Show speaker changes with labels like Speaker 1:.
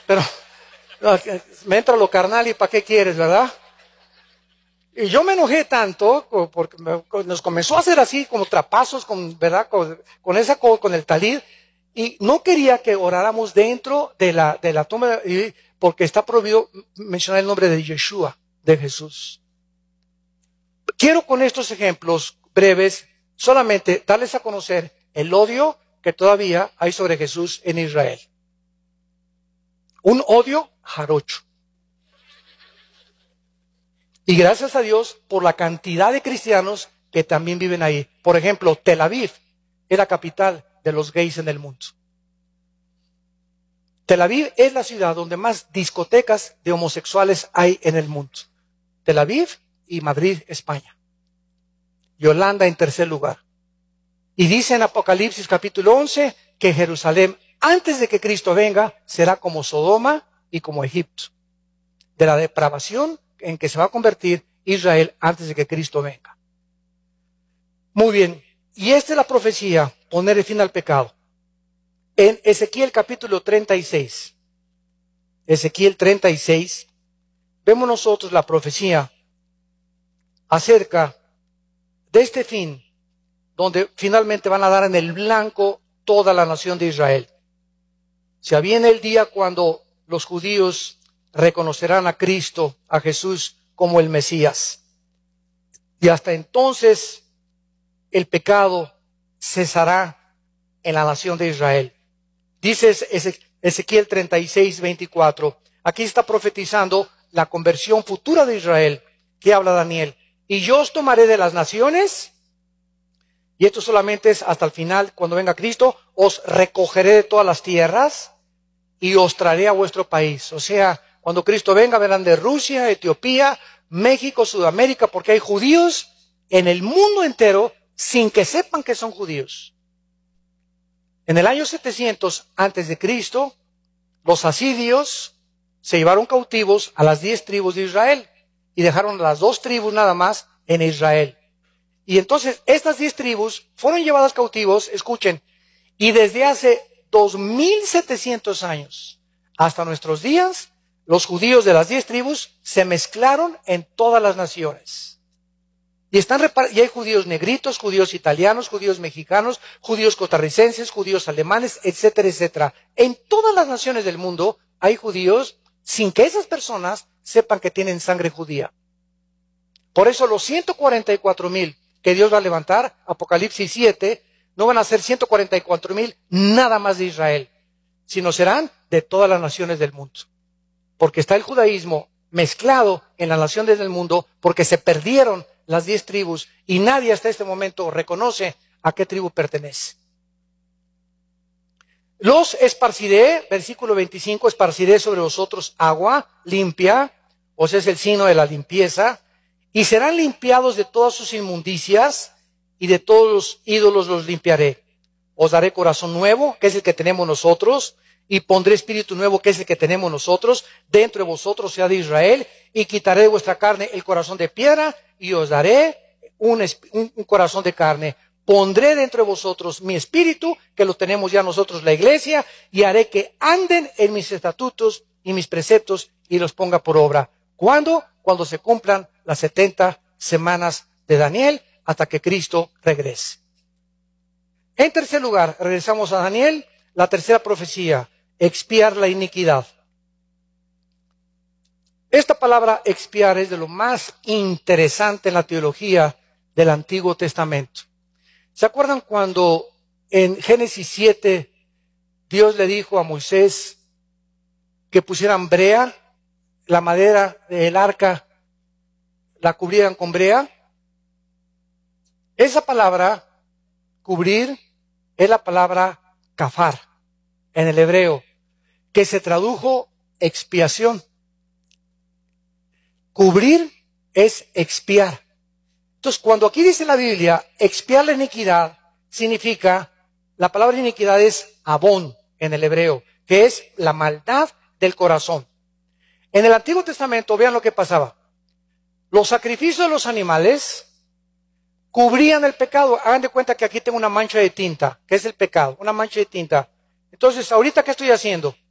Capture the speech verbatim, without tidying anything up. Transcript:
Speaker 1: pero no, me entra lo carnal y ¿para qué quieres, verdad? Y yo me enojé tanto porque nos comenzó a hacer así como trapazos, con, ¿verdad? Con, con esa con el talid, y no quería que oráramos dentro de la, de la tumba, porque está prohibido mencionar el nombre de Yeshua, de Jesús. Quiero con estos ejemplos breves solamente darles a conocer el odio que todavía hay sobre Jesús en Israel. Un odio jarocho. Y gracias a Dios por la cantidad de cristianos que también viven ahí. Por ejemplo, Tel Aviv es la capital de los gays en el mundo. Tel Aviv es la ciudad donde más discotecas de homosexuales hay en el mundo. Tel Aviv y Madrid, España. Y Holanda en tercer lugar. Y dice en Apocalipsis capítulo once que Jerusalén, antes de que Cristo venga, será como Sodoma y como Egipto. De la depravación en que se va a convertir Israel antes de que Cristo venga. Muy bien, y esta es la profecía, poner fin al pecado. En Ezequiel capítulo treinta y seis, Ezequiel treinta y seis, vemos nosotros la profecía acerca de este fin, donde finalmente van a dar en el blanco toda la nación de Israel. Se viene el día cuando los judíos reconocerán a Cristo, a Jesús, como el Mesías. Y hasta entonces el pecado cesará en la nación de Israel. Dice Ezequiel treinta y seis, veinticuatro. Aquí está profetizando la conversión futura de Israel, que habla Daniel. Y yo os tomaré de las naciones, y esto solamente es hasta el final, cuando venga Cristo, os recogeré de todas las tierras y os traeré a vuestro país. O sea, cuando Cristo venga, verán de Rusia, Etiopía, México, Sudamérica, porque hay judíos en el mundo entero sin que sepan que son judíos. En el año setecientos antes de Cristo, los asirios se llevaron cautivos a las diez tribus de Israel y dejaron las dos tribus nada más en Israel. Y entonces estas diez tribus fueron llevadas cautivos, escuchen, y desde hace dos mil setecientos años hasta nuestros días, los judíos de las diez tribus se mezclaron en todas las naciones. Y, están y hay judíos negritos, judíos italianos, judíos mexicanos, judíos costarricenses, judíos alemanes, etcétera, etcétera. En todas las naciones del mundo hay judíos sin que esas personas sepan que tienen sangre judía. Por eso los ciento cuarenta y cuatro mil que Dios va a levantar, Apocalipsis siete, no van a ser ciento cuarenta y cuatro mil nada más de Israel, sino serán de todas las naciones del mundo. Porque está el judaísmo mezclado en las naciones del mundo, porque se perdieron las diez tribus y nadie hasta este momento reconoce a qué tribu pertenece. Los esparciré, versículo veinticinco, esparciré sobre vosotros agua limpia, o sea, es el signo de la limpieza, y serán limpiados de todas sus inmundicias, y de todos los ídolos los limpiaré. Os daré corazón nuevo, que es el que tenemos nosotros, y pondré espíritu nuevo, que es el que tenemos nosotros, dentro de vosotros, sea de Israel, y quitaré de vuestra carne el corazón de piedra, y os daré un, un, un corazón de carne. Pondré dentro de vosotros mi espíritu, que lo tenemos ya nosotros la iglesia, y haré que anden en mis estatutos y mis preceptos, y los ponga por obra. ¿Cuándo? Cuando se cumplan las setenta semanas de Daniel, hasta que Cristo regrese. En tercer lugar, regresamos a Daniel, la tercera profecía, expiar la iniquidad. Esta palabra expiar es de lo más interesante en la teología del Antiguo Testamento. ¿Se acuerdan cuando en Génesis siete Dios le dijo a Moisés que pusieran brea, la madera del arca la cubrieran con brea? Esa palabra, cubrir, es la palabra kafar en el hebreo, que se tradujo expiación. Cubrir es expiar. Entonces, cuando aquí dice la Biblia, expiar la iniquidad, significa, la palabra iniquidad es abón en el hebreo, que es la maldad del corazón. En el Antiguo Testamento, vean lo que pasaba. Los sacrificios de los animales cubrían el pecado. Hagan de cuenta que aquí tengo una mancha de tinta, que es el pecado, una mancha de tinta. Entonces, ¿ahorita qué estoy haciendo?